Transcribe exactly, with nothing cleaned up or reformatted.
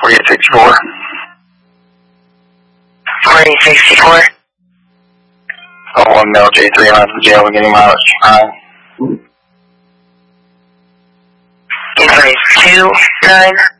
forty-eight sixty-four. forty-eight sixty-four. Oh, one male J three, I'm from jail, we're getting mileage. Nine. Invoice two nine.